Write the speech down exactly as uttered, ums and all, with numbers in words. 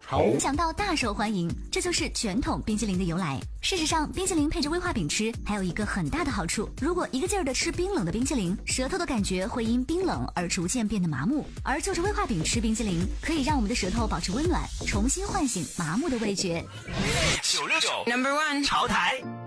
讲到大受欢迎，这就是卷筒冰淇淋的由来。事实上，冰淇淋配着威化饼吃，还有一个很大的好处：如果一个劲儿的吃冰冷的冰淇淋，舌头的感觉会因冰冷而逐渐变得麻木。而就着威化饼吃冰淇淋，可以让我们的舌头保持温暖，重新唤醒麻木的味觉。 九六九 Number One 潮台。